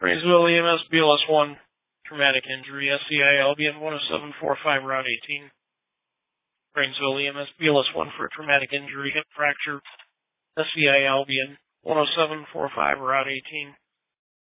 Rainsville EMS BLS1, traumatic injury, SCI Albion 10745, Route 18. Rainsville EMS BLS1 for traumatic injury, hip fracture, SCI Albion 10745, Route 18.